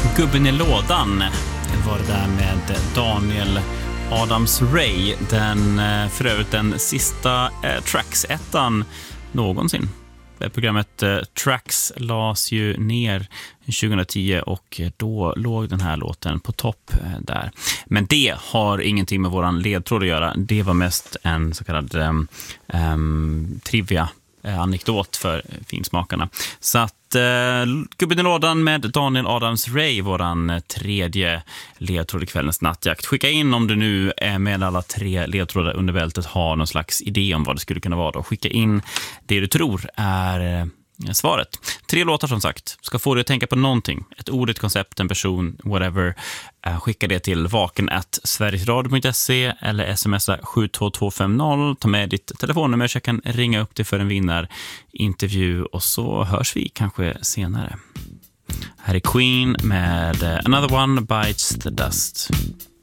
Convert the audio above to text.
Gubben i lådan var det där med Daniel Adams-Ray. För övrigt den sista Tracks-ettan någonsin. Programmet Tracks lades ju ner 2010 och då låg den här låten på topp där. Men det har ingenting med våran ledtråd att göra. Det var mest en så kallad trivia anekdot för finsmakarna. Så att Gubben i lådan med Daniel Adams-Ray, våran tredje ledtråd i kvällens nattjakt. Skicka in om du nu är med alla tre ledtrådar under bältet har någon slags idé om vad det skulle kunna vara då. Skicka in det du tror är svaret. 3 låtar som sagt. Ska få dig att tänka på någonting. Ett ord, ett koncept, en person, whatever. Skicka det till vaken@sverigesradio.se eller smsa 72250. Ta med ditt telefonnummer så jag kan ringa upp dig för en vinnarintervju och så hörs vi kanske senare. Här är Queen med Another One Bites the Dust.